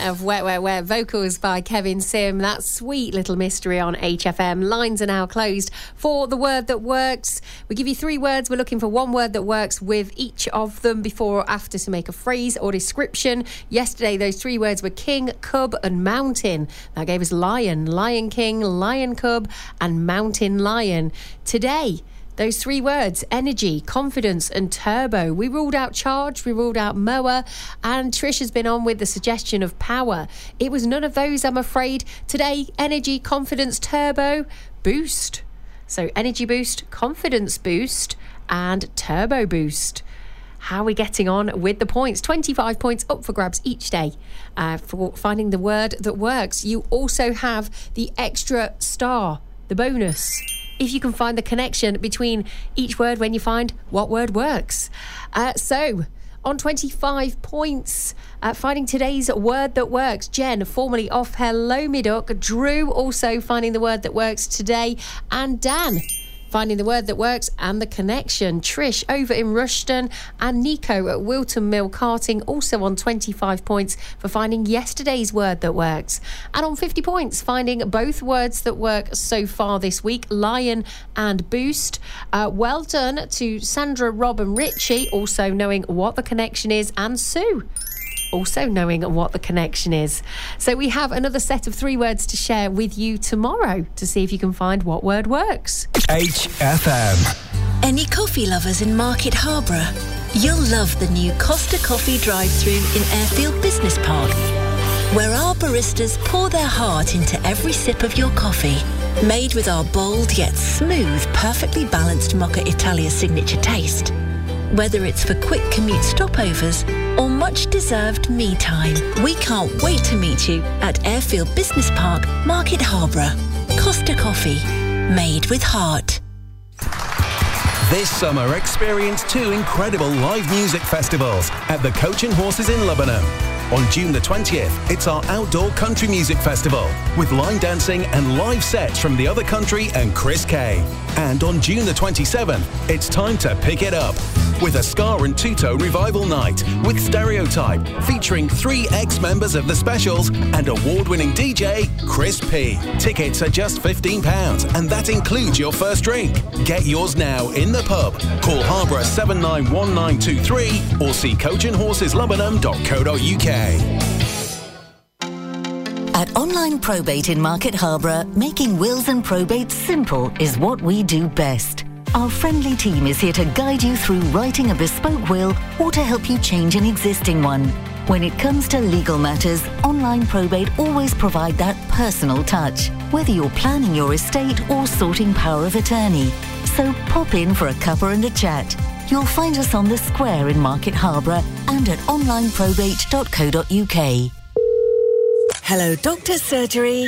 of Wet, Wet, Wet, vocals by Kevin Sim. That sweet little mystery on HFM. Lines are now closed for the word that works. We give you 3 words. We're looking for one word that works with each of them before or after to make a phrase or description. Yesterday, those 3 words were king, cub and mountain. That gave us lion, lion king, lion cub and mountain lion. Today, those 3 words, energy, confidence and turbo. We ruled out charge, we ruled out mower, and Trish has been on with the suggestion of power. It was none of those, I'm afraid. Today, energy, confidence, turbo, boost. So energy boost, confidence boost and turbo boost. How are we getting on with the points? 25 points up for grabs each day for finding the word that works. You also have the extra star, the bonus, if you can find the connection between each word when you find what word works. So, on 25 points, finding today's word that works. Jen, formerly off Hello Me Duck. Drew, also finding the word that works today. And Dan, finding the word that works and the connection. Trish over in Rushton and Nico at Wilton Mill Karting also on 25 points for finding yesterday's word that works. And on 50 points, finding both words that work so far this week, lion and boost. Well done to Sandra, Rob and Richie, also knowing what the connection is, and Sue, also knowing what the connection is. So we have another set of 3 words to share with you tomorrow to see if you can find what word works. HFM. Any coffee lovers in Market Harborough? You'll love the new Costa Coffee drive-thru in Airfield Business Park, where our baristas pour their heart into every sip of your coffee. Made with our bold yet smooth, perfectly balanced Mocha Italia signature taste. Whether it's for quick commute stopovers or much-deserved me time, we can't wait to meet you at Airfield Business Park, Market Harborough. Costa Coffee, made with heart. This summer, experience 2 incredible live music festivals at the Coach and Horses in Lebanon. On June the 20th, it's our outdoor country music festival with line dancing and live sets from The Other Country and Chris Kay. And on June the 27th, it's time to pick it up with a ska and two-tone revival night with Stereotype, featuring 3 ex-members of The Specials and award-winning DJ Chris P. Tickets are just £15 and that includes your first drink. Get yours now in the pub. Call Harborough 791923 or see coachandhorseslebanon.co.uk. At Online Probate in Market Harborough, making wills and probates simple is what we do best. Our friendly team is here to guide you through writing a bespoke will or to help you change an existing one. When it comes to legal matters, Online Probate always provide that personal touch, whether you're planning your estate or sorting power of attorney. So pop in for a cuppa and a chat. You'll find us on the square in Market Harborough and at onlineprobate.co.uk. Hello, Doctor's Surgery.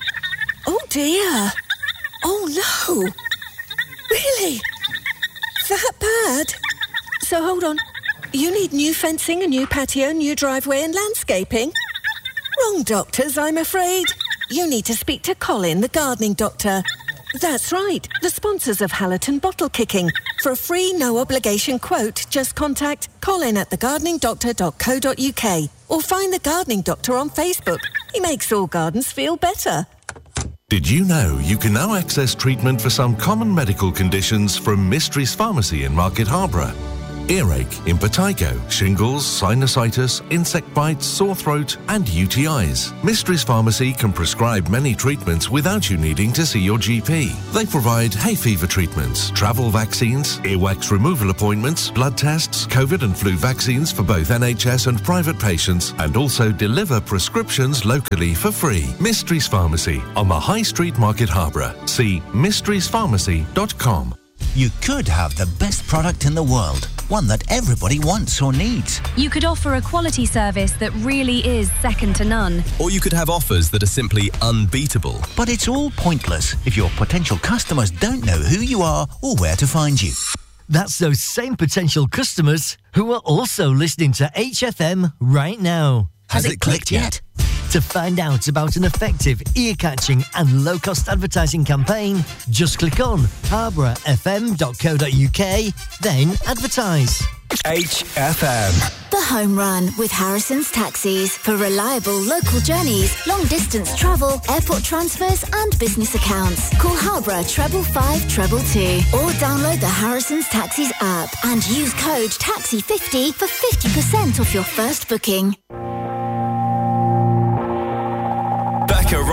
Oh dear. Oh no. Really? That bad? So hold on. You need new fencing, a new patio, new driveway and landscaping? Wrong doctors, I'm afraid. You need to speak to Colin, the gardening doctor. That's right, the sponsors of Hallerton Bottle Kicking. For a free, no-obligation quote, just contact Colin at thegardeningdoctor.co.uk or find the Gardening Doctor on Facebook. He makes all gardens feel better. Did you know you can now access treatment for some common medical conditions from Mysteries Pharmacy in Market Harborough? Earache, impetigo, shingles, sinusitis, insect bites, sore throat and UTIs. Mysteries Pharmacy can prescribe many treatments without you needing to see your GP. They provide hay fever treatments, travel vaccines, earwax removal appointments, blood tests, COVID and flu vaccines for both NHS and private patients, and also deliver prescriptions locally for free. Mysteries Pharmacy on the High Street, Market Harborough. See mysteriespharmacy.com. You could have the best product in the world, one that everybody wants or needs. You could offer a quality service that really is second to none. Or you could have offers that are simply unbeatable. But it's all pointless if your potential customers don't know who you are or where to find you. That's those same potential customers who are also listening to HFM right now. Has it clicked yet? To find out about an effective, ear-catching and low-cost advertising campaign, just click on harboroughfm.co.uk, then advertise. HFM. The Home Run with Harrison's Taxis for reliable local journeys, long distance travel, airport transfers and business accounts. Call Harborough 555 222 or download the Harrison's Taxis app and use code TAXI50 for 50% off your first booking.